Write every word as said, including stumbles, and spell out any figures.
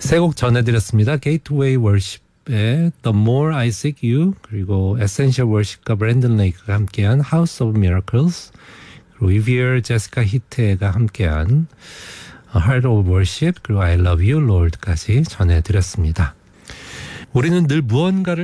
세 곡 전해드렸습니다. Gateway Worship의 The More I Seek You, 그리고 Essential Worship과 브랜든 레이크가 함께한 House of Miracles, 그리고 리비얼 제시카 히테가 함께한 Heart of Worship, 그리고 I Love You Lord까지 전해드렸습니다. 우리는 늘 무언가를